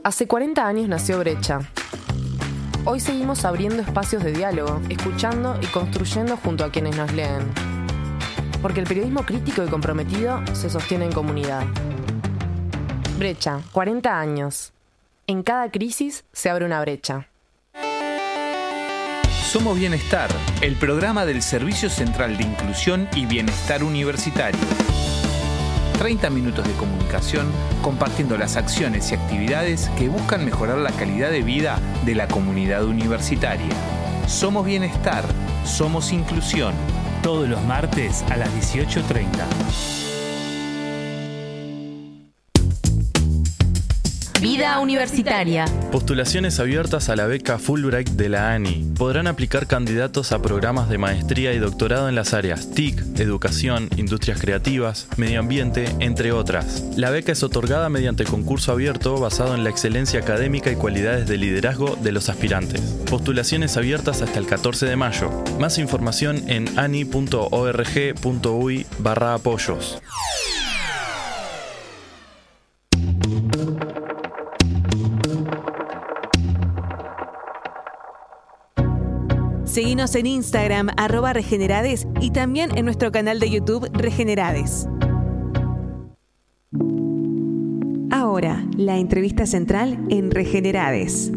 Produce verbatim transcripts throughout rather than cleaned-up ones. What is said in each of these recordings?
Hace cuarenta años nació Brecha. Hoy seguimos abriendo espacios de diálogo, escuchando y construyendo junto a quienes nos leen. Porque el periodismo crítico y comprometido se sostiene en comunidad. Brecha, cuarenta años. En cada crisis se abre una brecha. Somos Bienestar, el programa del Servicio Central de Inclusión y Bienestar Universitario. treinta minutos de comunicación compartiendo las acciones y actividades que buscan mejorar la calidad de vida de la comunidad universitaria. Somos Bienestar, somos Inclusión. Todos los martes a las dieciocho treinta. Vida universitaria. Postulaciones abiertas a la beca Fulbright de la ANI. Podrán aplicar candidatos a programas de maestría y doctorado en las áreas T I C, Educación, Industrias Creativas, Medio Ambiente, entre otras. La beca es otorgada mediante concurso abierto basado en la excelencia académica y cualidades de liderazgo de los aspirantes. Postulaciones abiertas hasta el catorce de mayo. Más información en ani.org.uy barra apoyos. Seguinos en Instagram, arroba Regenerades, y también en nuestro canal de YouTube Regenerades. Ahora, la entrevista central en Regenerades.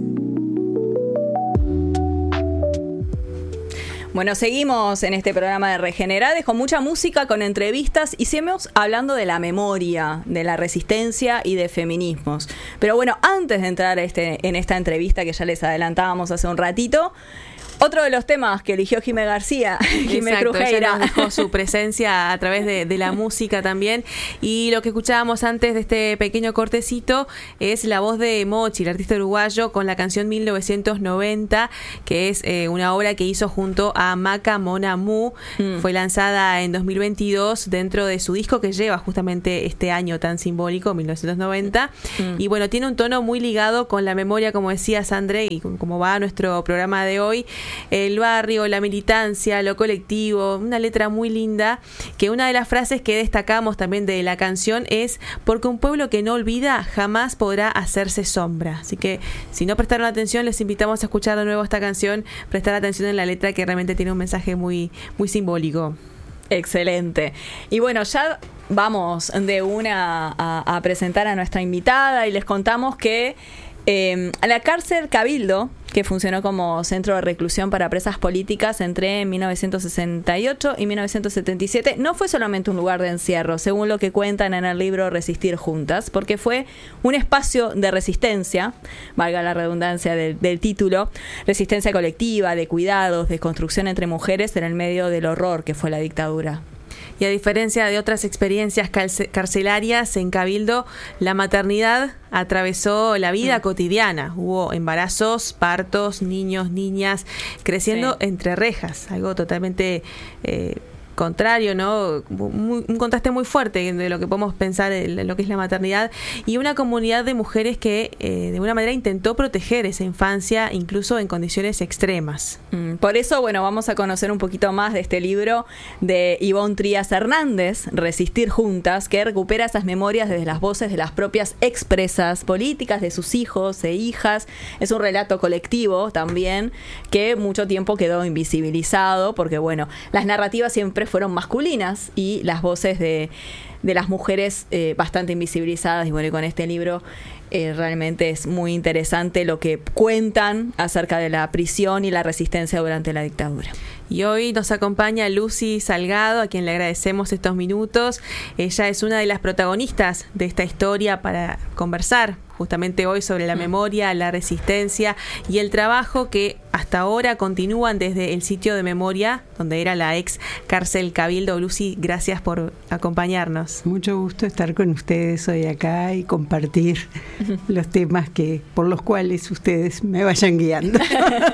Bueno, seguimos en este programa de Regenerades con mucha música, con entrevistas y seguimos hablando de la memoria, de la resistencia y de feminismos. Pero bueno, antes de entrar a este, en esta entrevista que ya les adelantábamos hace un ratito, otro de los temas que eligió Jimé García, Jimé Crujeira. Ella nos dejó su presencia a través de, de la música también. Y lo que escuchábamos antes de este pequeño cortecito es la voz de Mochi, el artista uruguayo, con la canción mil novecientos noventa, que es eh, una obra que hizo junto a Maca Mon Amour. Mm. Fue lanzada en dos mil veintidós dentro de su disco que lleva justamente este año tan simbólico, mil novecientos noventa. Mm. Y bueno, tiene un tono muy ligado con la memoria, como decía Sandre, y como va nuestro programa de hoy. El barrio, la militancia, lo colectivo, una letra muy linda, que una de las frases que destacamos también de la canción es: porque un pueblo que no olvida jamás podrá hacerse sombra. Así que si no prestaron atención, les invitamos a escuchar de nuevo esta canción, prestar atención en la letra, que realmente tiene un mensaje muy, muy simbólico. Excelente. Y bueno, ya vamos de una a, a presentar a nuestra invitada y les contamos que Eh, a la cárcel Cabildo, que funcionó como centro de reclusión para presas políticas entre mil novecientos sesenta y ocho y mil novecientos setenta y siete, no fue solamente un lugar de encierro, según lo que cuentan en el libro Resistir Juntas, porque fue un espacio de resistencia, valga la redundancia del, del título, resistencia colectiva, de cuidados, de construcción entre mujeres en el medio del horror que fue la dictadura. Y a diferencia de otras experiencias carcelarias, en Cabildo la maternidad atravesó la vida mm. cotidiana. Hubo embarazos, partos, niños, niñas, creciendo sí. entre rejas, algo totalmente eh, contrario, ¿no? Muy, un contraste muy fuerte de lo que podemos pensar en lo que es la maternidad, y una comunidad de mujeres que eh, de alguna manera intentó proteger esa infancia incluso en condiciones extremas. Mm, por eso, bueno, vamos a conocer un poquito más de este libro de Ivonne Trías Hernández, Resistir Juntas, que recupera esas memorias desde las voces de las propias expresas políticas de sus hijos e hijas. Es un relato colectivo también que mucho tiempo quedó invisibilizado porque, bueno, las narrativas siempre fueron masculinas y las voces de, de las mujeres eh, bastante invisibilizadas. Y bueno, y con este libro eh, realmente es muy interesante lo que cuentan acerca de la prisión y la resistencia durante la dictadura. Y hoy nos acompaña Lucy Salgado, a quien le agradecemos estos minutos. Ella es una de las protagonistas de esta historia para conversar justamente hoy sobre la memoria, la resistencia y el trabajo que hasta ahora continúan desde el sitio de memoria, donde era la ex cárcel Cabildo. Lucy, gracias por acompañarnos. Mucho gusto estar con ustedes hoy acá y compartir los temas que por los cuales ustedes me vayan guiando.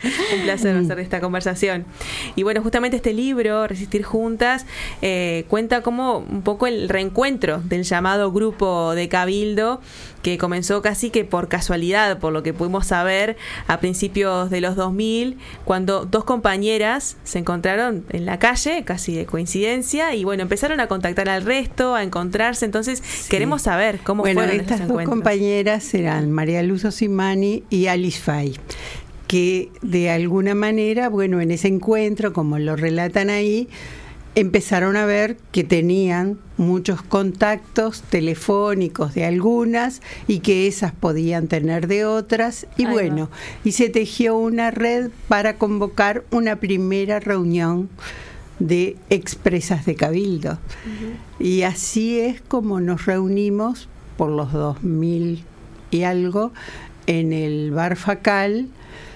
Un placer hacer esta conversación. Y bueno, justamente este libro, Resistir Juntas, eh, cuenta como un poco el reencuentro del llamado grupo de Cabildo, que comenzó casi que por casualidad, por lo que pudimos saber, a principios de los dos mil, cuando dos compañeras se encontraron en la calle, casi de coincidencia, y bueno, empezaron a contactar al resto, a encontrarse. Entonces, sí. queremos saber cómo bueno, fueron estas estos dos encuentros. compañeras eran María Luz Osimani y Alice Fay, que de alguna manera, bueno, en ese encuentro, como lo relatan ahí, empezaron a ver que tenían muchos contactos telefónicos de algunas y que esas podían tener de otras, y Ahí bueno, va. y se tejió una red para convocar una primera reunión de expresas de Cabildo. Uh-huh. Y así es como nos reunimos por los dos mil y algo en el Bar Facal.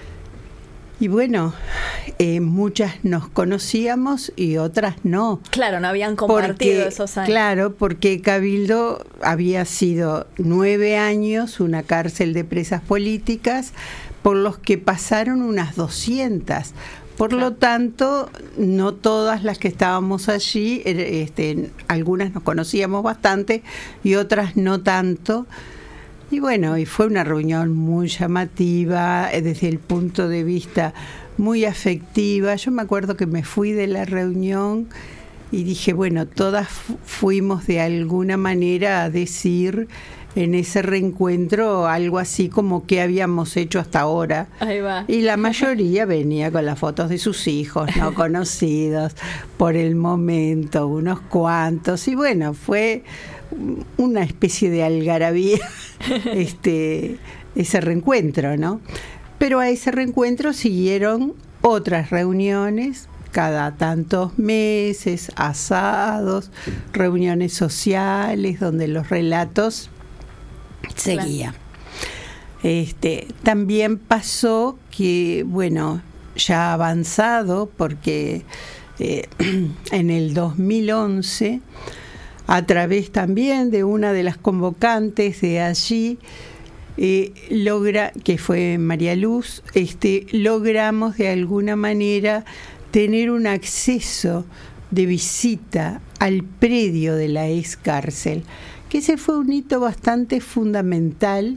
Y bueno, eh, muchas nos conocíamos y otras no. Claro, no habían compartido porque, esos años. Claro, porque Cabildo había sido nueve años una cárcel de presas políticas, por los que pasaron unas doscientas. Por claro. lo tanto, no todas las que estábamos allí, este, algunas nos conocíamos bastante y otras no tanto. Y bueno, y fue una reunión muy llamativa, desde el punto de vista muy afectiva. Yo me acuerdo que me fui de la reunión y dije, bueno, todas fuimos de alguna manera a decir en ese reencuentro algo así como qué habíamos hecho hasta ahora. Ahí va. Y la mayoría venía con las fotos de sus hijos no conocidos por el momento, unos cuantos. Y bueno, fue una especie de algarabía este ese reencuentro, ¿no? Pero a ese reencuentro siguieron otras reuniones cada tantos meses, asados, reuniones sociales donde los relatos seguían. Este, también pasó que, bueno, ya avanzado, porque eh, en el dos mil once, a través también de una de las convocantes de allí, eh, logra, que fue María Luz, este, logramos de alguna manera tener un acceso de visita al predio de la ex cárcel, que ese fue un hito bastante fundamental,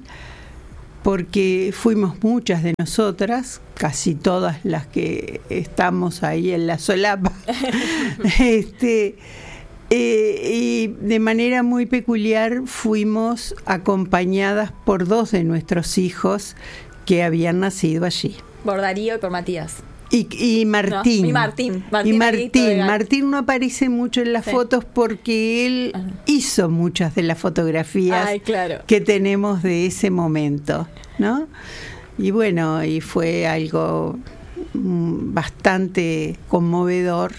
porque fuimos muchas de nosotras, casi todas las que estamos ahí en la solapa, este, eh, y de manera muy peculiar fuimos acompañadas por dos de nuestros hijos que habían nacido allí. Por Darío y por Matías. Y, y Martín. No, y Martín. Martín. Y Martín. Martín no aparece mucho en las sí. fotos porque él Ajá. hizo muchas de las fotografías Ay, claro. que tenemos de ese momento, ¿no? Y bueno, y fue algo bastante conmovedor.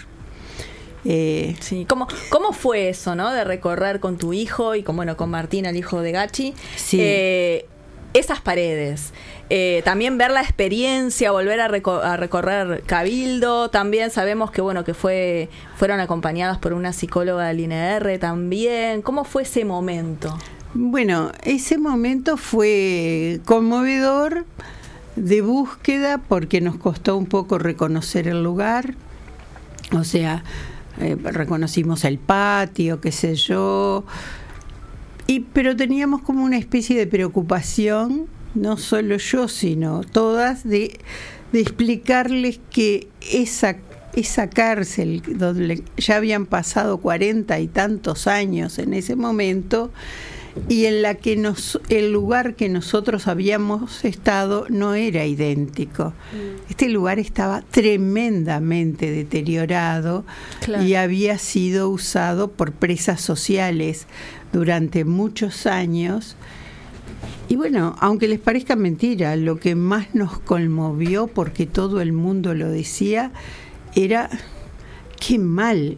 Eh, sí, ¿cómo, ¿cómo fue eso, no? De recorrer con tu hijo y con, bueno, con Martín, el hijo de Gachi. Sí. Eh, esas paredes. Eh, también ver la experiencia, volver a, reco- a recorrer Cabildo. También sabemos que bueno que fue fueron acompañadas por una psicóloga del I N R también. ¿Cómo fue ese momento? Bueno, ese momento fue conmovedor, de búsqueda, porque nos costó un poco reconocer el lugar. O sea, eh, reconocimos el patio, qué sé yo. Y, pero teníamos como una especie de preocupación, no solo yo, sino todas, de, de explicarles que esa, esa cárcel, donde ya habían pasado cuarenta y tantos años en ese momento, y en la que nos, el lugar que nosotros habíamos estado no era idéntico. Mm. Este lugar estaba tremendamente deteriorado, claro. y había sido usado por presas sociales durante muchos años. Y bueno, aunque les parezca mentira, lo que más nos conmovió, porque todo el mundo lo decía, era qué mal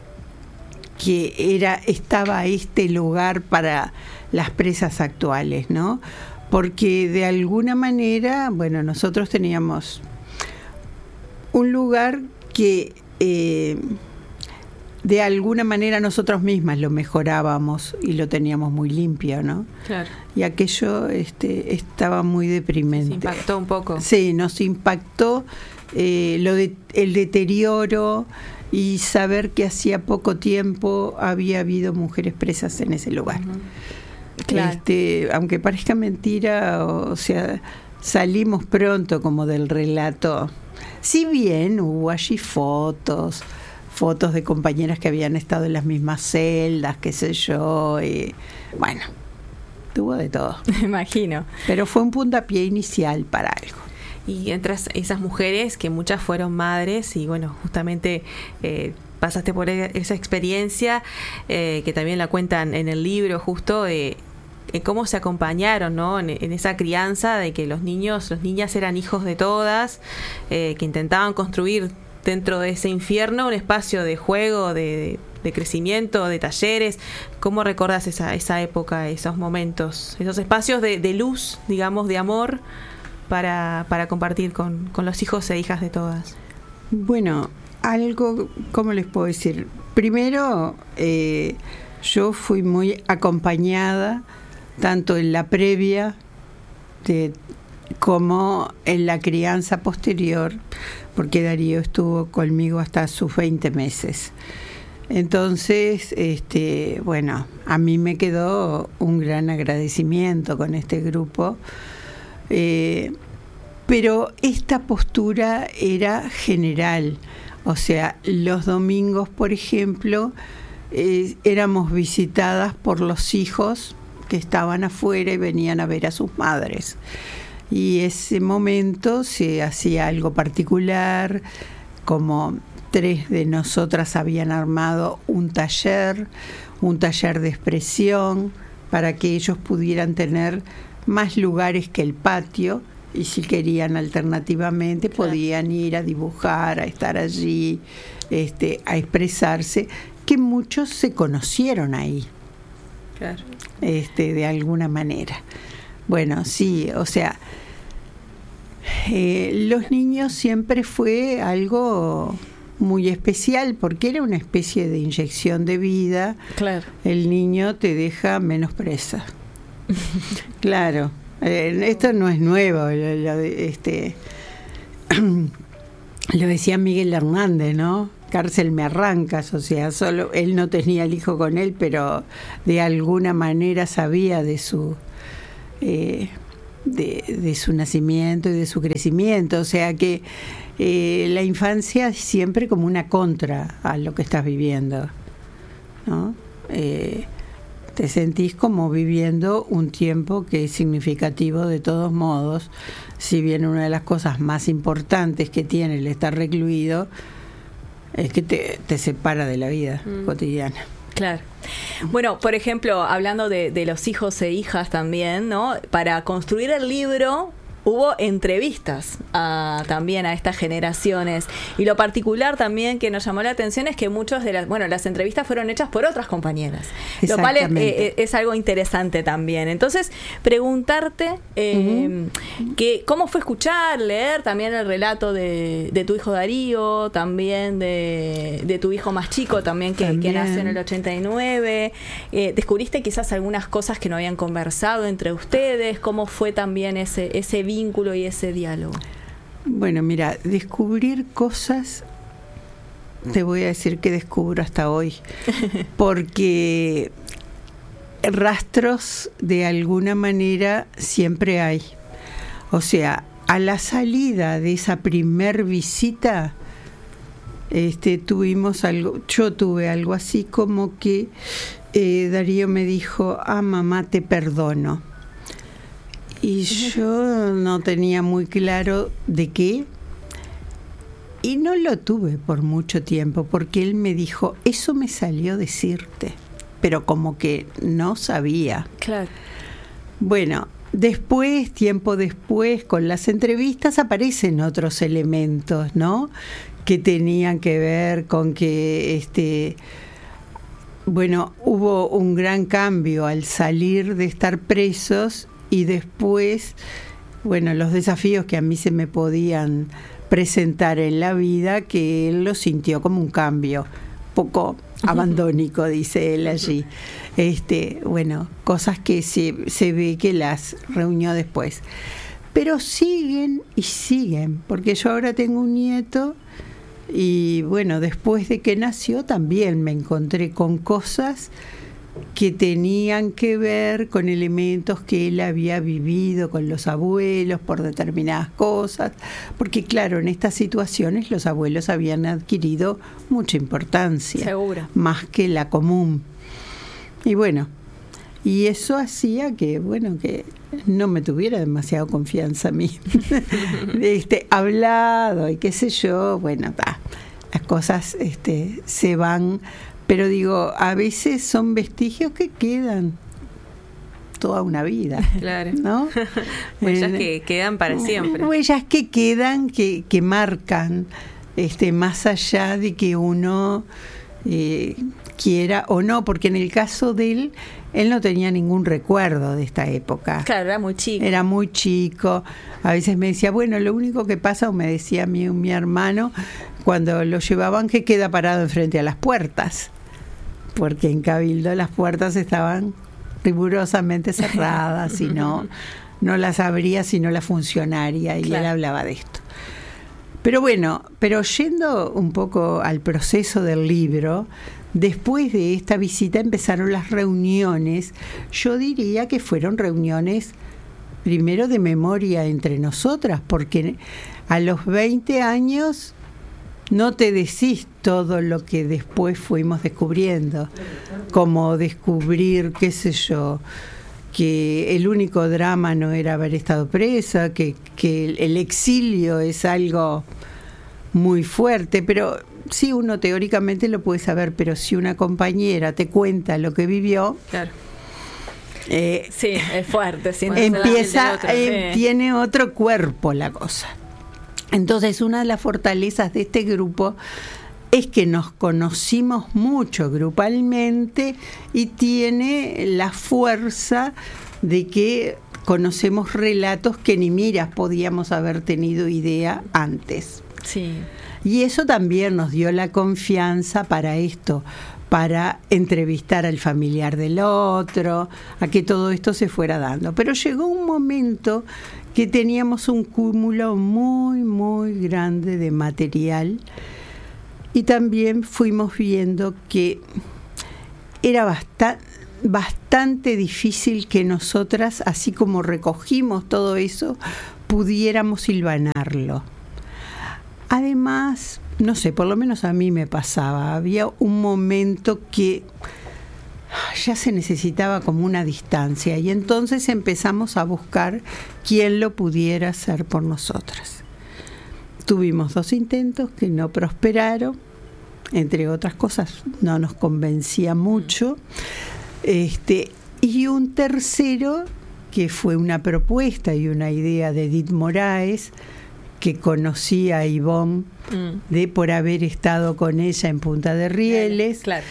que era estaba este lugar para las presas actuales, ¿no? Porque de alguna manera, bueno, nosotros teníamos un lugar que eh, de alguna manera nosotros mismas lo mejorábamos y lo teníamos muy limpio, ¿no? Claro. Y aquello este, estaba muy deprimente. Se impactó un poco. Sí, nos impactó eh, lo de, el deterioro y saber que hacía poco tiempo había habido mujeres presas en ese lugar. Uh-huh. Claro. Este, aunque parezca mentira, o sea, salimos pronto como del relato. Si bien hubo allí fotos, fotos de compañeras que habían estado en las mismas celdas, qué sé yo, y bueno, tuvo de todo. Me imagino. Pero fue un puntapié inicial para algo. Y entre esas mujeres, que muchas fueron madres, y bueno, justamente eh, pasaste por esa experiencia, eh, que también la cuentan en el libro, justo, eh, eh, cómo se acompañaron, ¿no? En, en esa crianza de que los niños, las niñas eran hijos de todas, eh, que intentaban construir dentro de ese infierno un espacio de juego, de, de crecimiento, de talleres. ¿Cómo recordás esa, esa época, esos momentos, esos espacios de, de luz, digamos, de amor para, para compartir con, con los hijos e hijas de todas? Bueno, algo, ¿cómo les puedo decir? Primero, eh, yo fui muy acompañada tanto en la previa de, como en la crianza posterior, porque Darío estuvo conmigo hasta sus veinte meses. Entonces, este, bueno, a mí me quedó un gran agradecimiento con este grupo, eh, pero esta postura era general. O sea, los domingos, por ejemplo, eh, éramos visitadas por los hijos que estaban afuera y venían a ver a sus madres. Y ese momento se hacía algo particular, como tres de nosotras habían armado un taller, un taller de expresión, para que ellos pudieran tener más lugares que el patio, y si querían alternativamente podían ir a dibujar, a estar allí, este, a expresarse, que muchos se conocieron ahí, claro. este, de alguna manera. Bueno, sí, o sea, eh, los niños siempre fue algo muy especial, porque era una especie de inyección de vida. Claro. El niño te deja menos presa. Claro. Eh, esto no es nuevo, lo, lo, este, lo decía Miguel Hernández, ¿no? Cárcel me arrancas, o sea, solo él no tenía el hijo con él, pero de alguna manera sabía de su eh, de, de su nacimiento y de su crecimiento, o sea que eh, la infancia es siempre como una contra a lo que estás viviendo, ¿no? Eh, te sentís como viviendo un tiempo que es significativo de todos modos, si bien una de las cosas más importantes que tiene el estar recluido es que te, te separa de la vida mm. cotidiana. Claro. Bueno, por ejemplo, hablando de, de los hijos e hijas también, ¿no? Para construir el libro hubo entrevistas a, también a estas generaciones, y lo particular también que nos llamó la atención es que muchas de las, bueno, las entrevistas fueron hechas por otras compañeras, lo cual es, eh, es algo interesante también. Entonces, preguntarte eh, uh-huh. que cómo fue escuchar, leer también el relato de, de tu hijo Darío, también de, de tu hijo más chico también que, también. que nació en el ochenta y nueve. Eh, ¿Descubriste quizás algunas cosas que no habían conversado entre ustedes? ¿Cómo fue también ese, ese vínculo y ese diálogo? Bueno, mira, descubrir cosas, te voy a decir que descubro hasta hoy, porque rastros de alguna manera siempre hay. O sea, a la salida de esa primer visita, este, tuvimos algo, yo tuve algo así como que eh, Darío me dijo, ah, mamá, te perdono. Y yo no tenía muy claro de qué, y no lo tuve por mucho tiempo, porque él me dijo, eso me salió decirte, pero como que no sabía. Claro. Bueno, después, tiempo después, con las entrevistas aparecen otros elementos, ¿no? Que tenían que ver con que, este, bueno, hubo un gran cambio al salir de estar presos. Y después, bueno, los desafíos que a mí se me podían presentar en la vida, que él lo sintió como un cambio. Poco abandónico, dice él allí. Este, bueno, cosas que se, se ve que las reunió después. Pero siguen y siguen, porque yo ahora tengo un nieto y bueno, después de que nació también me encontré con cosas que tenían que ver con elementos que él había vivido con los abuelos por determinadas cosas, porque claro, en estas situaciones los abuelos habían adquirido mucha importancia, seguro, más que la común. Y bueno, y eso hacía que, bueno, que no me tuviera demasiado confianza a mí. este, hablado y qué sé yo, bueno, bah, las cosas este, se van, pero digo, a veces son vestigios que quedan toda una vida. Claro. ¿No? Huellas que quedan para siempre. Huellas que quedan, que, que marcan, este, más allá de que uno eh, quiera o no, porque en el caso de él, él no tenía ningún recuerdo de esta época. Claro, era muy chico. Era muy chico. A veces me decía, bueno, lo único que pasa, o me decía mi, mi hermano, cuando lo llevaban, que queda parado enfrente a las puertas. Porque en Cabildo las puertas estaban rigurosamente cerradas y no, no las abría sino la funcionaria, y claro, él hablaba de esto. Pero bueno, pero yendo un poco al proceso del libro, después de esta visita empezaron las reuniones. Yo diría que fueron reuniones primero de memoria entre nosotras, porque a los veinte años no te decís todo lo que después fuimos descubriendo, como descubrir, qué sé yo, que el único drama no era haber estado presa, que, que el exilio es algo muy fuerte, pero sí, uno teóricamente lo puede saber, pero si una compañera te cuenta lo que vivió, claro. eh, sí, es fuerte, sí, empieza, otro, eh, sí. tiene otro cuerpo la cosa. Entonces, una de las fortalezas de este grupo es que nos conocimos mucho grupalmente y tiene la fuerza de que conocemos relatos que ni miras podíamos haber tenido idea antes. Sí. Y eso también nos dio la confianza para esto, para entrevistar al familiar del otro, a que todo esto se fuera dando. Pero llegó un momento que teníamos un cúmulo muy, muy grande de material y también fuimos viendo que era bastante, bastante difícil que nosotras, así como recogimos todo eso, pudiéramos hilvanarlo. Además, no sé, por lo menos a mí me pasaba, había un momento que ya se necesitaba como una distancia y entonces empezamos a buscar quién lo pudiera hacer por nosotras. Tuvimos dos intentos que no prosperaron, entre otras cosas no nos convencía mucho, este, y un tercero que fue una propuesta y una idea de Edith Moraes, que conocía a Ivonne mm. de por haber estado con ella en Punta de Rieles. Claro.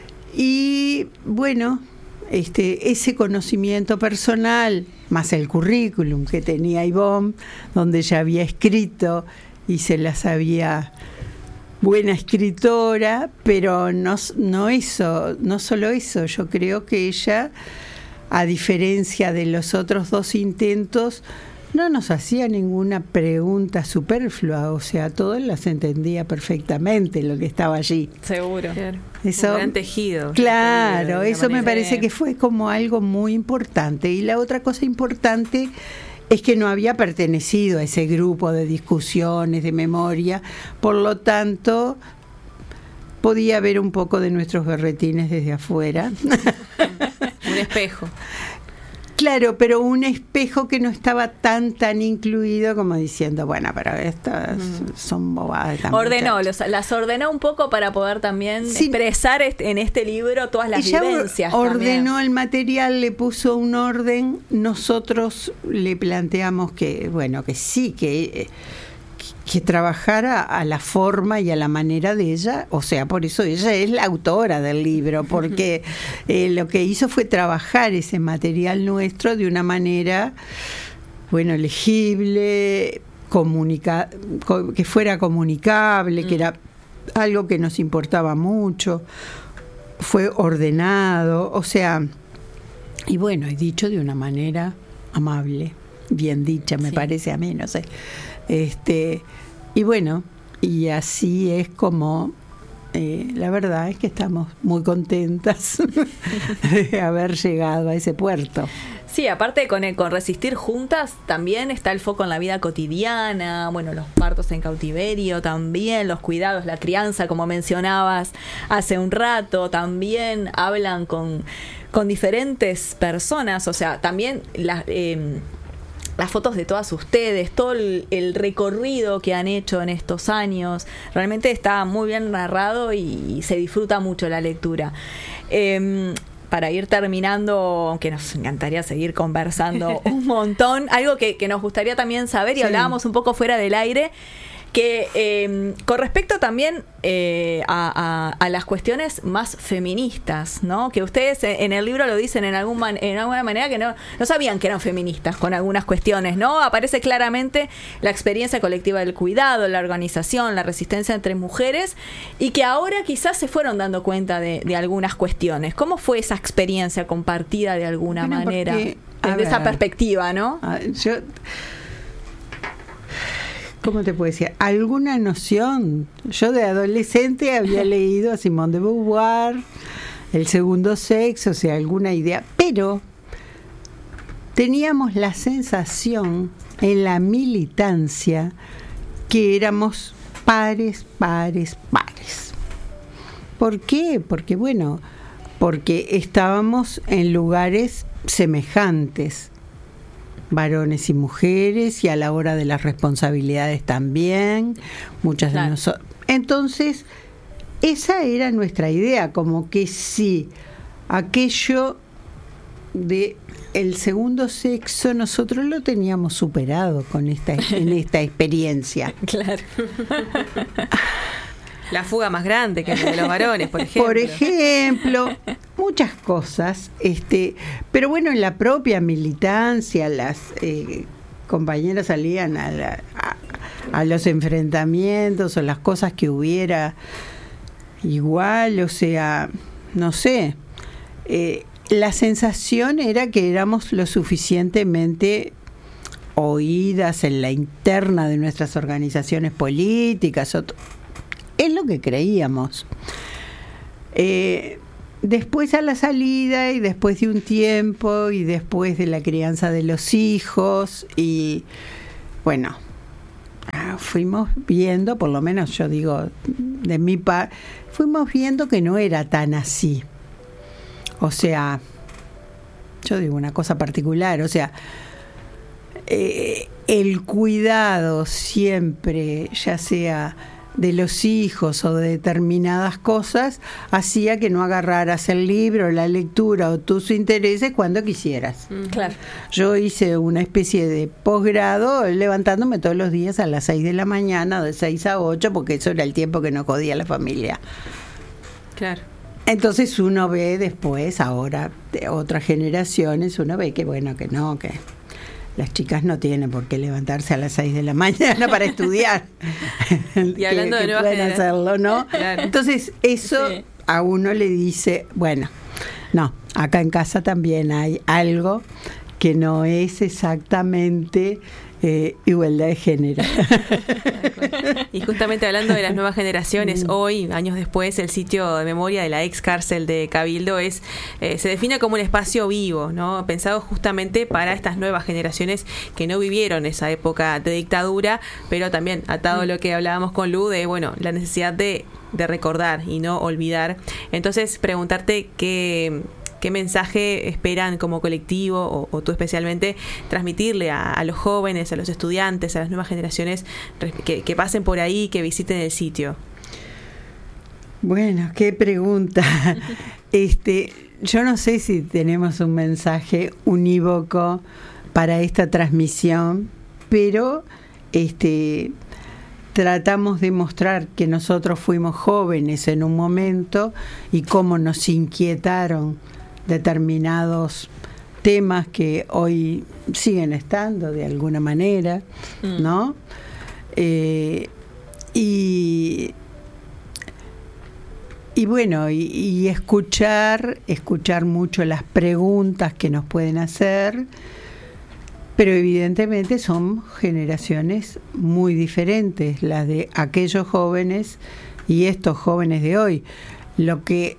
Y bueno, este, ese conocimiento personal, más el currículum que tenía Ivonne, donde ella había escrito y se la sabía buena escritora, pero no, no eso, no solo eso, yo creo que ella, a diferencia de los otros dos intentos, no nos hacía ninguna pregunta superflua, o sea, todas las entendía perfectamente lo que estaba allí. Seguro. Claro. Eso, un gran tejido. Claro, eso me parece que fue como algo muy importante. Y la otra cosa importante es que no había pertenecido a ese grupo de discusiones, de memoria, por lo tanto podía ver un poco de nuestros berretines desde afuera. Un espejo. Claro, pero un espejo que no estaba tan tan incluido como diciendo, bueno, pero estas mm. son bobadas. Ordenó, los, las ordenó un poco para poder también sí. expresar este, en este libro todas las Ella vivencias. Ordenó también. El material, le puso un orden. Nosotros le planteamos que, bueno, que sí, que... que trabajara a la forma y a la manera de ella, o sea, por eso ella es la autora del libro, porque eh, lo que hizo fue trabajar ese material nuestro de una manera, bueno, legible, comunica, que fuera comunicable, mm. que era algo que nos importaba mucho, fue ordenado, o sea, y bueno, y dicho de una manera amable, bien dicha, me sí. parece a mí, no sé. Este, y bueno, y así es como, eh, la verdad es que estamos muy contentas de haber llegado a ese puerto. Sí, aparte con, el, con Resistir Juntas también está el foco en la vida cotidiana, bueno, los partos en cautiverio también, los cuidados, la crianza, como mencionabas hace un rato, también hablan con, con diferentes personas, o sea, también las... Eh, las fotos de todas ustedes, todo el, el recorrido que han hecho en estos años, realmente está muy bien narrado y, y se disfruta mucho la lectura. Eh, para ir terminando, aunque nos encantaría seguir conversando un montón, algo que, que nos gustaría también saber, y sí. hablábamos un poco fuera del aire, que eh, con respecto también eh, a, a, a las cuestiones más feministas, ¿no? Que ustedes en el libro lo dicen en, algún man, en alguna manera que no, no sabían que eran feministas con algunas cuestiones, ¿no? Aparece claramente la experiencia colectiva del cuidado, la organización, la resistencia entre mujeres, y que ahora quizás se fueron dando cuenta de, de algunas cuestiones. ¿Cómo fue esa experiencia compartida de alguna bueno, manera? Porque, desde ver, esa perspectiva, ¿no? Yo... ¿Cómo te puedo decir? ¿Alguna noción? Yo de adolescente había leído a Simone de Beauvoir, El segundo sexo, o sea, alguna idea, pero teníamos la sensación en la militancia que éramos pares, pares, pares. ¿Por qué? Porque, bueno, porque estábamos en lugares semejantes, varones y mujeres, y a la hora de las responsabilidades también, muchas claro. de nosotros. Entonces, esa era nuestra idea, como que si aquello de el segundo sexo nosotros lo teníamos superado con esta en esta experiencia. Claro. La fuga más grande que la de los varones, por ejemplo. Por ejemplo, muchas cosas. Este, pero bueno, en la propia militancia, las eh, compañeras salían a, la, a, a los enfrentamientos o las cosas que hubiera igual, o sea, no sé. Eh, la sensación era que éramos lo suficientemente oídas en la interna de nuestras organizaciones políticas. Otro, es lo que creíamos. Eh, después a la salida y después de un tiempo y después de la crianza de los hijos y bueno, fuimos viendo, por lo menos yo digo de mi parte, fuimos viendo que no era tan así. O sea, yo digo una cosa particular, o sea, eh, el cuidado siempre, ya sea de los hijos o de determinadas cosas, hacía que no agarraras el libro, la lectura o tus intereses cuando quisieras. Mm, claro. Yo hice una especie de posgrado levantándome todos los días a las seis de la mañana, de seis a ocho, porque eso era el tiempo que nos jodía la familia. Claro. Entonces uno ve después, ahora, de otras generaciones, uno ve que bueno, que no, que las chicas no tienen por qué levantarse a las seis de la mañana para estudiar. Y hablando que, de que pueden hacerlo, ¿no? Claro. Entonces, eso sí. A uno le dice, bueno, no, acá en casa también hay algo que no es exactamente eh, igualdad de género. Y justamente hablando de las nuevas generaciones, mm. hoy, años después, el sitio de memoria de la ex cárcel de Cabildo es eh, se define como un espacio vivo, ¿no? Pensado justamente para estas nuevas generaciones que no vivieron esa época de dictadura, pero también atado mm. a lo que hablábamos con Lu de, bueno, la necesidad de, de recordar y no olvidar. Entonces, preguntarte qué... ¿Qué mensaje esperan como colectivo o, o tú especialmente transmitirle a, a los jóvenes, a los estudiantes, a las nuevas generaciones que, que pasen por ahí, que visiten el sitio? Bueno, qué pregunta. este, yo no sé si tenemos un mensaje unívoco para esta transmisión, pero este tratamos de mostrar que nosotros fuimos jóvenes en un momento y cómo nos inquietaron determinados temas que hoy siguen estando de alguna manera, mm. ¿no? Eh, y y bueno, y, y escuchar, escuchar mucho las preguntas que nos pueden hacer, pero evidentemente son generaciones muy diferentes, las de aquellos jóvenes y estos jóvenes de hoy. Lo que,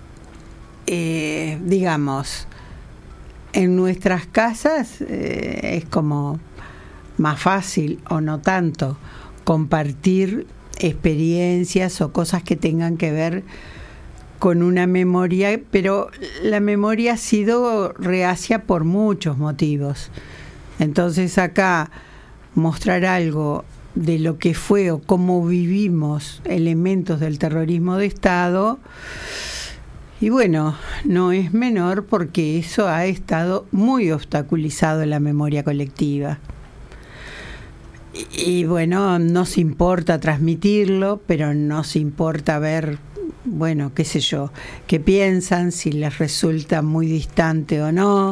eh, digamos, en nuestras casas eh, es como más fácil, o no tanto, compartir experiencias o cosas que tengan que ver con una memoria, pero la memoria ha sido reacia por muchos motivos. Entonces acá mostrar algo de lo que fue o cómo vivimos elementos del terrorismo de Estado, y bueno, no es menor porque eso ha estado muy obstaculizado en la memoria colectiva. Y, y bueno, nos importa transmitirlo, pero nos importa ver, bueno, qué sé yo, qué piensan, si les resulta muy distante o no.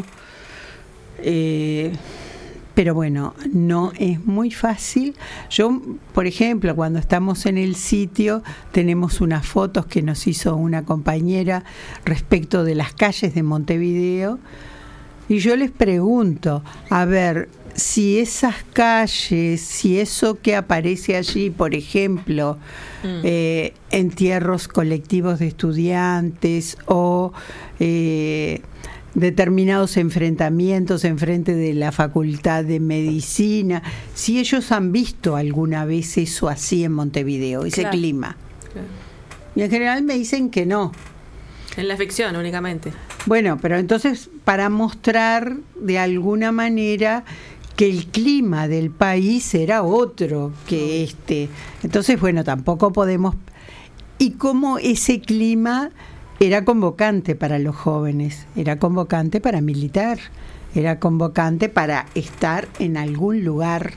Eh, pero bueno, no es muy fácil. Yo, por ejemplo, cuando estamos en el sitio, tenemos unas fotos que nos hizo una compañera respecto de las calles de Montevideo, y yo les pregunto, a ver, si esas calles, si eso que aparece allí, por ejemplo, mm. eh, entierros colectivos de estudiantes o eh, determinados enfrentamientos en frente de la Facultad de Medicina, si ellos han visto alguna vez eso así en Montevideo, ese claro. clima. Claro. Y en general me dicen que no. En la ficción únicamente. Bueno, pero entonces para mostrar de alguna manera que el clima del país era otro que este. Entonces, bueno, tampoco podemos... Y cómo ese clima era convocante para los jóvenes, era convocante para militar, era convocante para estar en algún lugar.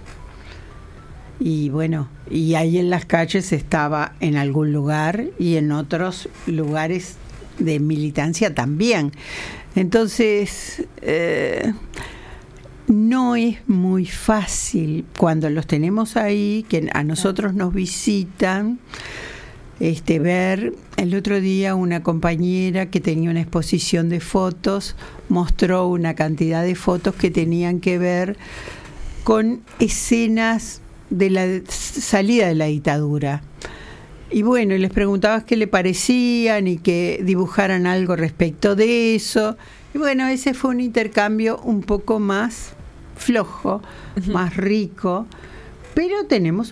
Y bueno, y ahí en las calles estaba en algún lugar y en otros lugares de militancia también. Entonces, eh, no es muy fácil cuando los tenemos ahí, que a nosotros nos visitan, este, ver. El otro día una compañera que tenía una exposición de fotos mostró una cantidad de fotos que tenían que ver con escenas de la salida de la dictadura. Y bueno, les preguntabas qué le parecían y que dibujaran algo respecto de eso. Y bueno, ese fue un intercambio un poco más flojo, uh-huh. más rico, pero tenemos